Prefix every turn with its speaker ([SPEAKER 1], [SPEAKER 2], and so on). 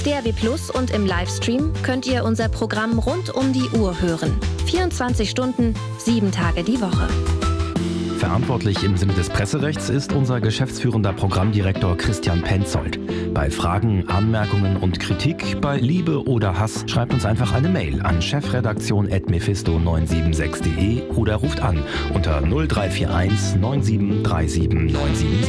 [SPEAKER 1] DRB Plus und im Livestream könnt ihr unser Programm rund um die Uhr hören. 24 Stunden, 7 Tage die Woche.
[SPEAKER 2] Verantwortlich im Sinne des Presserechts ist unser geschäftsführender Programmdirektor Christian Penzold. Bei Fragen, Anmerkungen und Kritik, bei Liebe oder Hass, schreibt uns einfach eine Mail an chefredaktion@mephisto976.de oder ruft an unter 0341 9737 976.